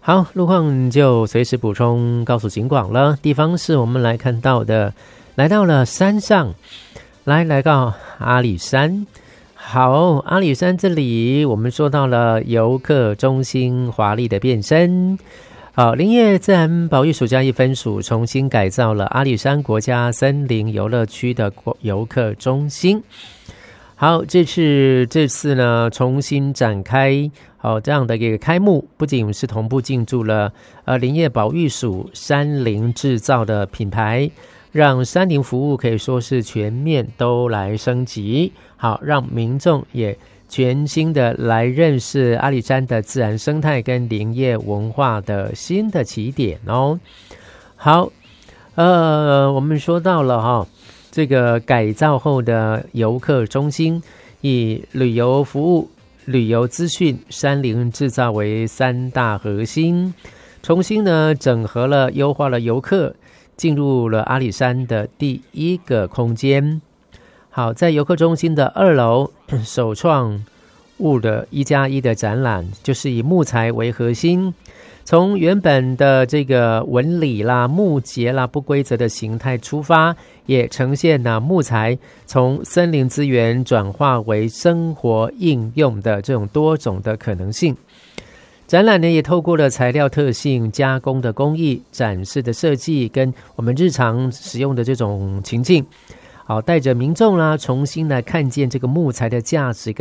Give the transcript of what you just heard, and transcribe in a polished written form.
好，路况就随时补充告诉警广了。地方是我们来看到的，来到了山上，来到阿里山。好，阿里山这里我们说到了游客中心华丽的变身。好，林业自然保育署嘉义分署重新改造了阿里山国家森林游乐区的游客中心。好，这次呢重新展开这样的一个开幕，不仅是同步进驻了林业保育署山林制造的品牌，让山林服务可以说是全面都来升级，好，让民众也全新的来认识阿里山的自然生态跟林业文化的新的起点哦。好，我们说到了这个改造后的游客中心，以旅游服务、旅游资讯、山林制造为三大核心，重新呢整合了、优化了游客进入了阿里山的第一个空间。好，在游客中心的2楼，首创物的1+1的展览，就是以木材为核心，从原本的这个纹理啦、木节啦、不规则的形态出发，也呈现了木材从森林资源转化为生活应用的这种多种的可能性。展览呢也透过了材料特性、加工的工艺、展示的设计跟我们日常使用的这种情境，好，带着民众啦重新来看见这个木材的价值